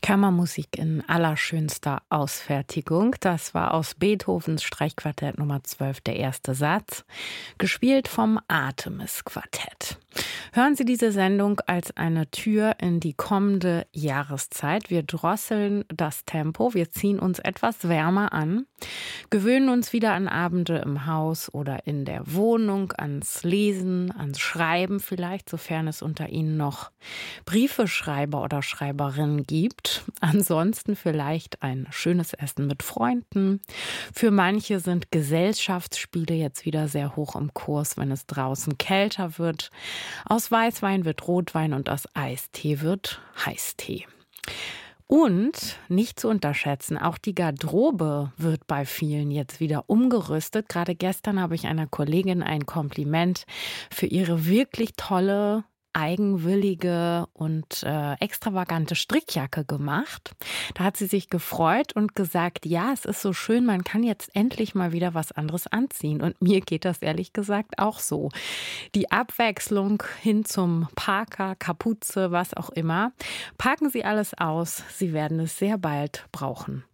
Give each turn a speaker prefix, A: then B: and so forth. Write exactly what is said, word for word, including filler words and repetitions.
A: Kammermusik in allerschönster Ausfertigung. Das war aus Beethovens Streichquartett Nummer zwölf der erste Satz, gespielt vom Artemis-Quartett. Hören Sie diese Sendung als eine Tür in die kommende Jahreszeit. Wir drosseln das Tempo, wir ziehen uns etwas wärmer an, gewöhnen uns wieder an Abende im Haus oder in der Wohnung, ans Lesen, ans Schreiben vielleicht, sofern es unter Ihnen noch Briefeschreiber oder Schreiberinnen gibt. Ansonsten vielleicht ein schönes Essen mit Freunden. Für manche sind Gesellschaftsspiele jetzt wieder sehr hoch im Kurs, wenn es draußen kälter wird. Aus Weißwein wird Rotwein und aus Eistee wird Heißtee. Und nicht zu unterschätzen, auch die Garderobe wird bei vielen jetzt wieder umgerüstet. Gerade gestern habe ich einer Kollegin ein Kompliment für ihre wirklich tolle, eigenwillige und äh, extravagante Strickjacke gemacht. Da hat sie sich gefreut und gesagt, ja, es ist so schön, man kann jetzt endlich mal wieder was anderes anziehen. Und mir geht das ehrlich gesagt auch so. Die Abwechslung hin zum Parker, Kapuze, was auch immer. Packen Sie alles aus, Sie werden es sehr bald brauchen.